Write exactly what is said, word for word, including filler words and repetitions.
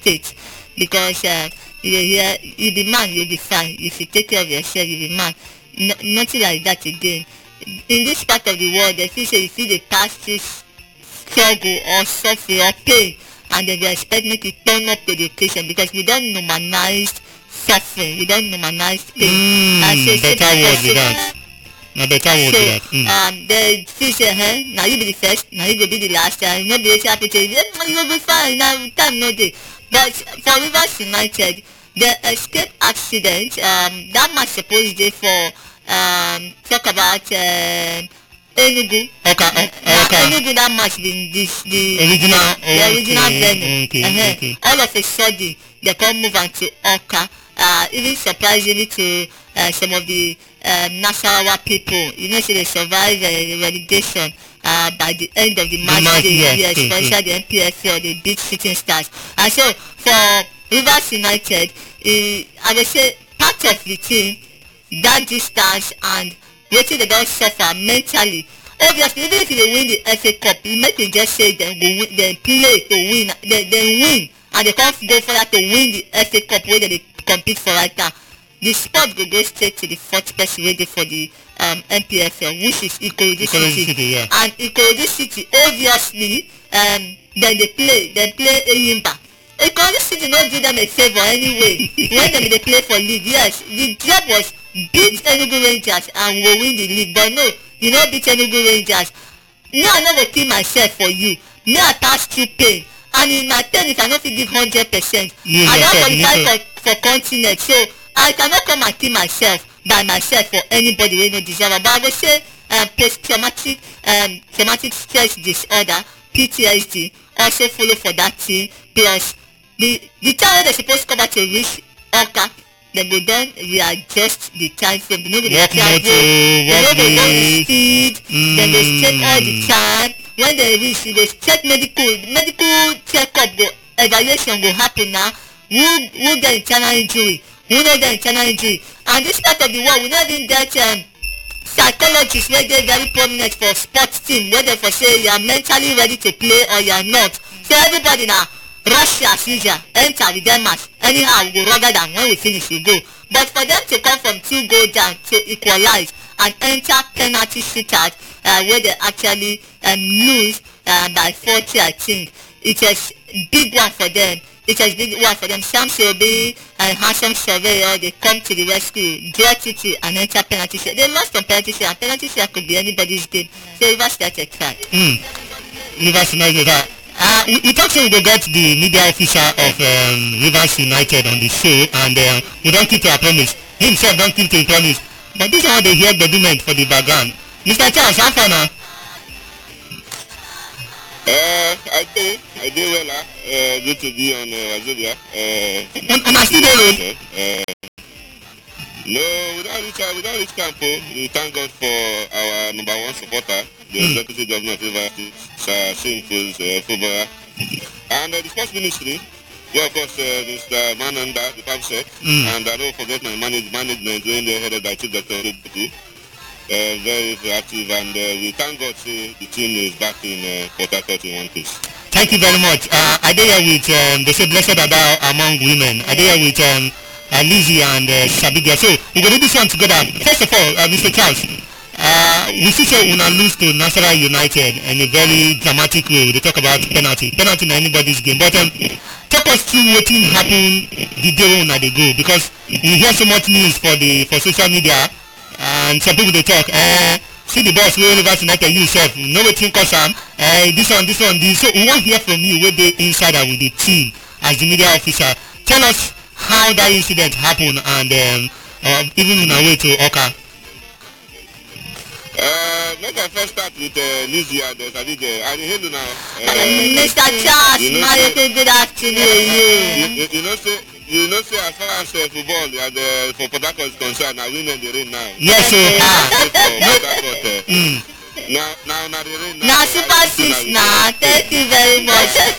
state, because uh, you hear you be man, you'll be fine. If you take care of yourself, you'll be man. No, nothing like that again. In this part of the world, they feel say you see the past through struggle or suffering or pain, and then they expect me to turn up to the occasion because we don't normalize suffering, we don't normalize pain. Mm, and so, better so, word so, with that. No better word so with that. Mm. um, they feel say, hey, now you be the first, now you go be the last, and you no be able to happen to you. You will be fine. Now time no day. But for Rivers United, the escape accident, um, that match supposed dey for um, talk about um, Enugu. Okay, okay. Now okay. Enugu that match been this the Original, the okay, original venue. okay, uh-huh. okay. All of a sudden they come move on to Oka. Uh, even surprisingly to uh, some of the um, Nasarawa people, you know, so they survive uh, relegation uh, by the end of the match match, day, yes, yes, yes, especially yes. the N P F L, they beat Shooting Stars. And so for Rivers United, uh, I would say part of the team, that distance and wetin they don suffer mentally. Obviously, even if they win the F A Cup, you make me just say dem go win, dem play to win, dem dem win, and they come go further to win the F A Cup wey dem dey compete for right now. The sport go go straight to the fourth person wey dey for the um, N P F L, which is Ikorodu Ikorodu City. City, yeah. And Ikorodu City, obviously, um, dem dey play, dem play Eyimba. Ikorodu City no do them a favour anyway when dem dey play for league. Yes, the job was beat Enugu Rangers and go win the league, but no, you no beat Enugu Rangers. Me, I no go kill myself for you. Me, I pass through pain, and in my pain, if I no fit give hundred percent, You I don yourself, you qualify need for for continent, so I cannot come and kill myself by myself for anybody wey no deserve am. But I go say um, post-traumatic um, traumatic stress disorder P T S D also follow for that thing, plus the the time wey dem suppose cover to reach Oka, dem go don readjust the time frame. Dem no go dey Work travel, motor, dem no work go go the days. speed, dem go check all the Mm. time. When dem reach, you go check medical medical checkup, go evaluation go happen now. Who who get internal injury, who no get internal injury, and this part of the world we no even get um, psychologists wey dey very prominent for sports team wey dem for say you are mentally ready to play or you are not. So everybody na rush as usual, enter with dem match anyhow, we go rugged am, when we finish we go. But for them to come from two goal down to equalize and enter penalty shootout uh, wey dey actually um, lose uh, by forty, I think it was big one for them. It was big one for them. Sam Sobi and Handsome Surveyor, they come to the rescue, draw two two and enter penalty shot. They lost on penalty shot, and penalty shot could be anybody's game. So Rivers United try. Mm. Rivers United. Uh, uh, we, we talk say we go get the media officer of um, Rivers United on the show, and uh, we don keep to our promise. He himself don keep to his promise. But this one dey hear bediment for the background. Mister Charles, how far now? Uh, I do, I do well, uh, good to be on uh, Azubia. Uh, And, and I still dey road. uh, no, we don't reach, uh, we don't reach camp. Oh. We thank God for our number one supporter, the Mm. executive governor of Rivers State, Sir Simfus uh, Fubara. And uh, the sports ministry, yeah, of course, uh, Mister Mananda, the PAMSEC, Mm. and I don't forget my manage, management, when they headed by Chief Doctor Rubutu. Uh, very, very active, and uh, we thank God say the team is back in uh, Port Harcourt in one piece. Thank you very much. Uh, I dey here with um, they say blessed about among women. I dey here with um, uh, Lizzie and uh, Sabidia. So we go do this one together. First of all, uh, Mister Charles, uh, we see say una lose to Nasarawa United in a very dramatic way. We dey talk about penalty, penalty na anybody's game. But um, talk us through wetin happen the day wey una dey go, because we hear so much news for the for social media. And some people dey talk, uh, see the boss wey Rivers United use sef, know wetin cause am, uh, this one, this one, this. So we wan hear from you wey dey inside and with the team as the media officer. Tell us how that incident happen and um, uh, even on our way to Oka. Uh, make I first start with uh, Lizzie and uh, Sadije. And hello now. Uh, Mister Charles, you know, my say, good afternoon. you, you, you know say you know say as far as uh, football and uh, for Port Harcourt is concerned, na women dey reign now. Yes, so ah, For Port Harcourt, uh, mm, now now na the reign now. Na super six na, thank you very much.